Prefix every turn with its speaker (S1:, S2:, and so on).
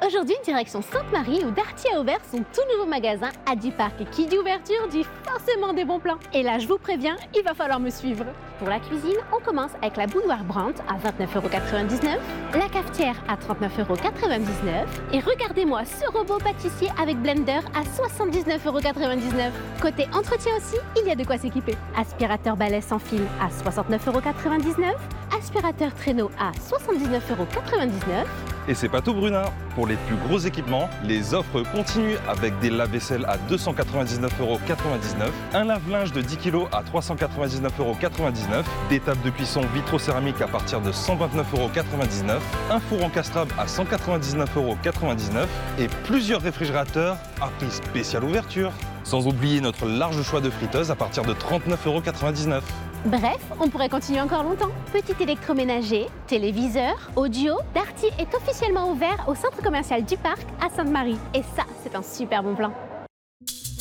S1: Aujourd'hui, direction Sainte-Marie où Darty a ouvert son tout nouveau magasin à du Parc. Et qui dit ouverture dit forcément des bons plans. Et là, je vous préviens, il va falloir me suivre. Pour la cuisine, on commence avec la bouilloire Brandt à 29,99 €, la cafetière à 39,99 € et regardez-moi ce robot pâtissier avec blender à 79,99 €. Côté entretien aussi, il y a de quoi s'équiper. Aspirateur balai sans fil à 69,99 €, aspirateur traîneau à 79,99 €.
S2: Et c'est pas tout Bruna. Pour les plus gros équipements, les offres continuent avec des lave-vaisselle à 299,99 €, un lave-linge de 10 kg à 399,99 €, des tables de cuisson vitrocéramiques à partir de 129,99 €, un four encastrable à 199,99 € et plusieurs réfrigérateurs à prix spécial ouverture. Sans oublier notre large choix de friteuses à partir de 39,99 €.
S1: Bref, on pourrait continuer encore longtemps. Petit électroménager, téléviseur, audio, Darty est officiellement ouvert au centre commercial du Parc à Sainte-Marie. Et ça, c'est un super bon plan.